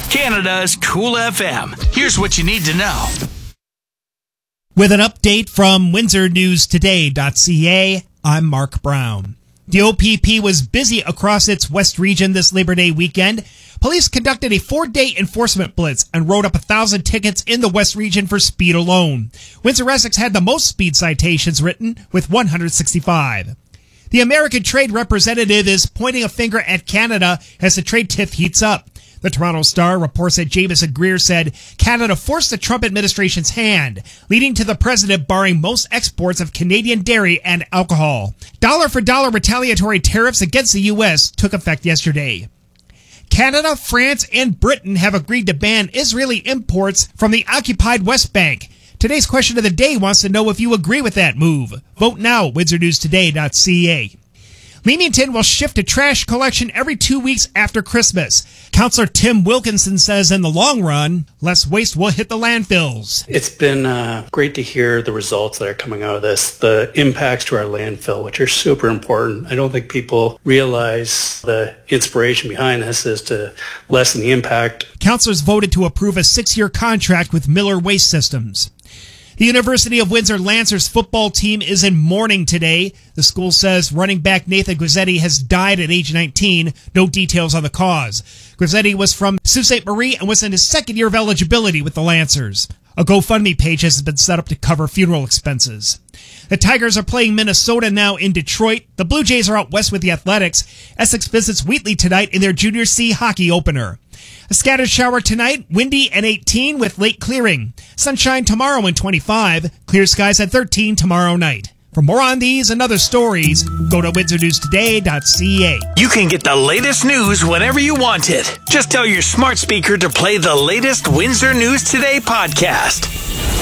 Canada's Cool FM. Here's what you need to know. With an update from WindsorNewsToday.ca, I'm Mark Brown. The OPP was busy across its West region this Labor Day weekend. Police conducted a 4-day enforcement blitz and wrote up 1,000 tickets in the West region for speed alone. Windsor-Essex had the most speed citations written, with 165. The American trade representative is pointing a finger at Canada as the trade tiff heats up. The Toronto Star reports that Jameson Greer said Canada forced the Trump administration's hand, leading to the president barring most exports of Canadian dairy and alcohol. Dollar-for-dollar retaliatory tariffs against the U.S. took effect yesterday. Canada, France, and Britain have agreed to ban Israeli imports from the occupied West Bank. Today's question of the day wants to know if you agree with that move. Vote now, WindsorNewsToday.ca. Leamington will shift to trash collection every 2 weeks after Christmas. Councillor Tim Wilkinson says in the long run, less waste will hit the landfills. It's been great to hear the results that are coming out of this, the impacts to our landfill, which are super important. I don't think people realize the inspiration behind this is to lessen the impact. Councillors voted to approve a 6-year contract with Miller Waste Systems. The University of Windsor Lancers football team is in mourning today. The school says running back Nathan Grizzetti has died at age 19. No details on the cause. Grizzetti was from Sault Ste. Marie and was in his second year of eligibility with the Lancers. A GoFundMe page has been set up to cover funeral expenses. The Tigers are playing Minnesota now in Detroit. The Blue Jays are out west with the Athletics. Essex visits Wheatley tonight in their Junior C hockey opener. A scattered shower tonight, windy and 18 with late clearing. Sunshine tomorrow and 25. Clear skies at 13 tomorrow night. For more on these and other stories, go to WindsorNewsToday.ca. You can get the latest news whenever you want it. Just tell your smart speaker to play the latest Windsor News Today podcast.